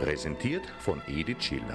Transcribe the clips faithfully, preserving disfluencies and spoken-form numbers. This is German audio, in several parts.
Präsentiert von Edith Schiller.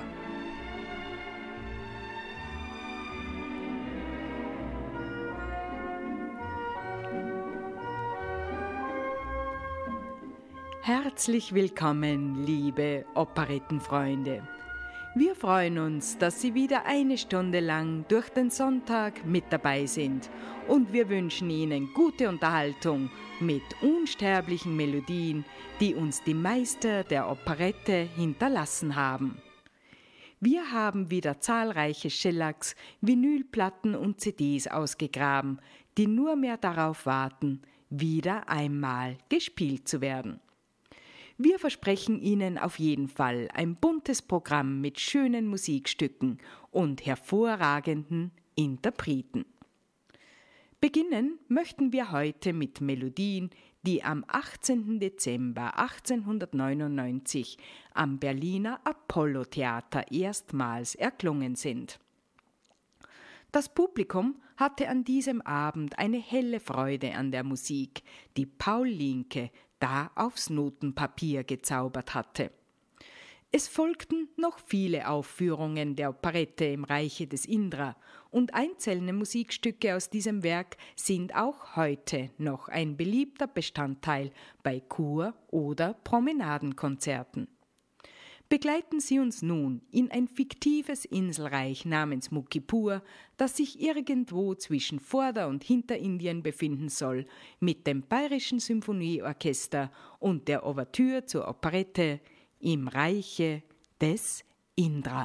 Herzlich willkommen, liebe Operettenfreunde. Wir freuen uns, dass Sie wieder eine Stunde lang durch den Sonntag mit dabei sind und wir wünschen Ihnen gute Unterhaltung mit unsterblichen Melodien, die uns die Meister der Operette hinterlassen haben. Wir haben wieder zahlreiche Shellacks, Vinylplatten und C Ds ausgegraben, die nur mehr darauf warten, wieder einmal gespielt zu werden. Wir versprechen Ihnen auf jeden Fall ein buntes Programm mit schönen Musikstücken und hervorragenden Interpreten. Beginnen möchten wir heute mit Melodien, die am achtzehnten Dezember achtzehnhundertneunundneunzig am Berliner Apollo-Theater erstmals erklungen sind. Das Publikum hatte an diesem Abend eine helle Freude an der Musik, die Paul Linke da aufs Notenpapier gezaubert hatte. Es folgten noch viele Aufführungen der Operette im Reiche des Indra und einzelne Musikstücke aus diesem Werk sind auch heute noch ein beliebter Bestandteil bei Kur- oder Promenadenkonzerten. Begleiten Sie uns nun in ein fiktives Inselreich namens Muckipur, das sich irgendwo zwischen Vorder- und Hinterindien befinden soll, mit dem Bayerischen Symphonieorchester und der Ouvertüre zur Operette Im Reiche des Indra.